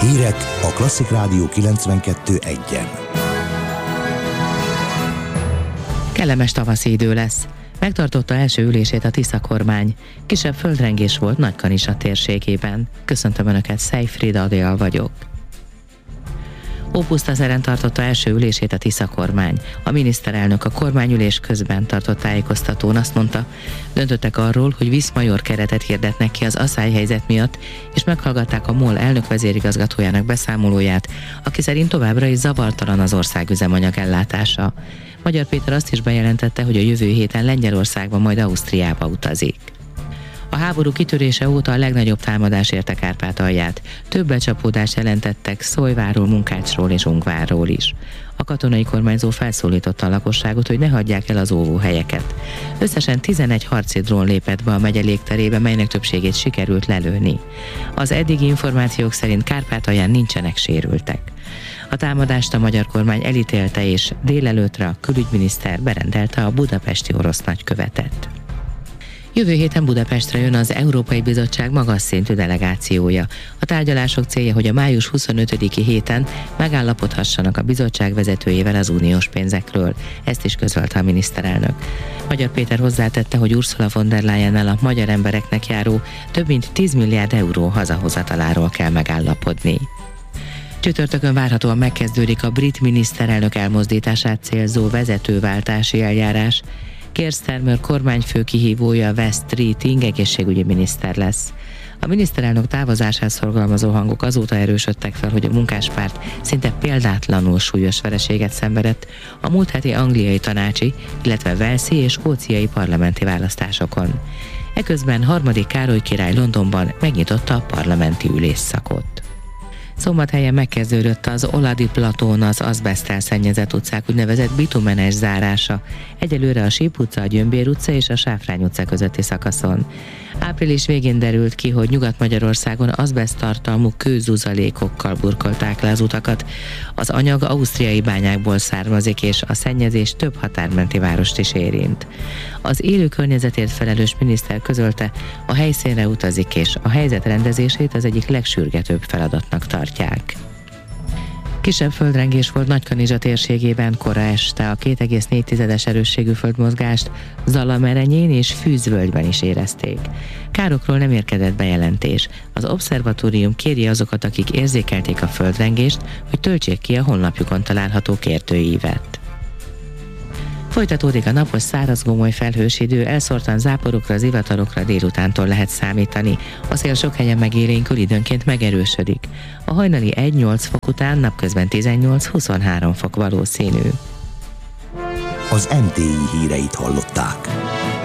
Hírek a Klasszik Rádió 92.1-en. Kellemes tavaszi idő lesz. Megtartotta első ülését a Tisza kormány. Kisebb földrengés volt Nagykanizsa térségében. Köszöntöm Önöket, Szejfried Adél vagyok. Ópusztaszeren tartotta első ülését a Tisza kormány. A miniszterelnök a kormányülés közben tartott tájékoztatón azt mondta, döntöttek arról, hogy Viszmajor keretet hirdetnek ki az aszályhelyzet miatt, és meghallgatták a MOL elnök vezérigazgatójának beszámolóját, aki szerint továbbra is zavartalan az ország üzemanyag ellátása. Magyar Péter azt is bejelentette, hogy a jövő héten Lengyelországba, majd Ausztriába utazik. A háború kitörése óta a legnagyobb támadás érte Kárpátalját. Több becsapódást jelentettek Szólyvárról, Munkácsról és Ungvárról is. A katonai kormányzó felszólította a lakosságot, hogy ne hagyják el az óvóhelyeket. Összesen 11 harci drón lépett be a megye légterébe, melynek többségét sikerült lelőni. Az eddigi információk szerint Kárpátalján nincsenek sérültek. A támadást a magyar kormány elítélte, és délelőttre a külügyminiszter berendelte a budapesti orosz nagykövetet. Jövő héten Budapestre jön az Európai Bizottság magas szintű delegációja. A tárgyalások célja, hogy a május 25-i héten megállapodhassanak a bizottság vezetőjével az uniós pénzekről. Ezt is közölte a miniszterelnök. Magyar Péter hozzátette, hogy Ursula von der Leyennel a magyar embereknek járó több mint 10 milliárd euró hazahozataláról kell megállapodni. Csütörtökön várhatóan megkezdődik a brit miniszterelnök elmozdítását célzó vezetőváltási eljárás. Keir Starmer kormányfő kihívója West Keating egészségügyi miniszter lesz. A miniszterelnök távozásához szorgalmazó hangok azóta erősödtek fel, hogy a munkáspárt szinte példátlanul súlyos vereséget szenvedett a múlt heti angliai tanácsi, illetve walesi és skóciai parlamenti választásokon. Eközben harmadik Károly király Londonban megnyitotta a parlamenti ülésszakot. Szombathelyen megkezdődött az Oladi platón, az azbeszttel szennyezett utcák úgynevezett bitumenes zárása. Egyelőre a Síp utca, a Gyömbér utca és a Sáfrány utca közötti szakaszon. Április végén derült ki, hogy Nyugat-Magyarországon azbeszt tartalmú kőzuzalékokkal burkolták le az utakat. Az anyag ausztriai bányákból származik, és a szennyezés több határmenti várost is érint. Az élő környezetért felelős miniszter közölte, a helyszínre utazik, és a helyzet rendezését az egyik legsürgetőbb feladatnak tartják. Kisebb földrengés volt Nagykanizsa térségében kora este, a 2,4-es erősségű földmozgást Zalamerenyén és Fűzvölgyben is érezték. Károkról nem érkezett bejelentés. Az obszervatórium kéri azokat, akik érzékelték a földrengést, hogy töltsék ki a honlapjukon található kértőívet. Folytatódik a napos száraz gomoly felhős idő, elszórtan záporokra, zivatarokra délutántól lehet számítani. A szél sok helyen megélénkül, időnként megerősödik. A hajnali 1-8 fok után napközben 18-23 fok valószínű. Az MTI híreit hallották.